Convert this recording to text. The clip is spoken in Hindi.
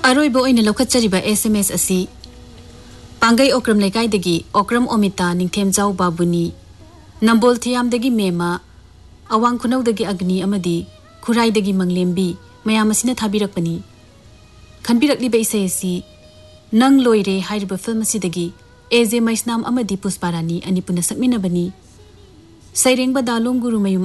अरोइबो ओइना लौखꯠचरिबा SMS असी पांगई ओक्रम लेकाइदगी ओक्रम ओमिता निंगथेमजाउ बाबुनी नंबोल थियामदगी मेमा अवांग खुनौदगी अग्नि अमदी खुराइदगी मंगलेम्बी मयाम असिना थाबिरकपनी खनबिरकलिबा इसै असि नंग लोइरे हाइरिबा फिल्म असिदगी एजे मैस्नाम अमदी पुष्पारानी अनिपुना सकमिनबनी सैरेंगबा दालोंग गुरुमयुम